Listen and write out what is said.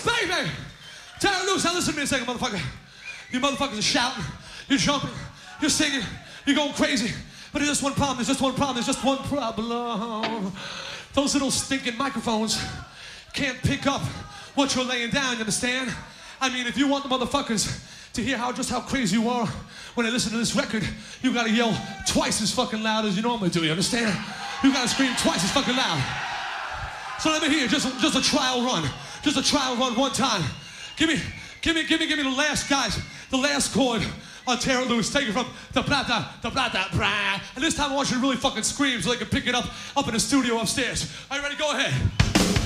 baby. Tear it loose. Now listen to me a second, motherfucker. You motherfuckers are shouting, you're jumping, you're singing, you're going crazy. But there's just one problem, there's just one problem, there's just one problem. Those little stinking microphones can't pick up what you're laying down, you understand? I mean, if you want the motherfuckers to hear just how crazy you are when they listen to this record, you gotta yell twice as fucking loud as you normally do, you understand? You gotta scream twice as fucking loud. So let me hear just a trial run. Just a trial run one time. Give me the last, guys, the last chord on Tear It Loose. Take it from da blah da blah da blah. And this time I want you to really fucking scream so they can pick it up in the studio upstairs. Are you ready? Go ahead.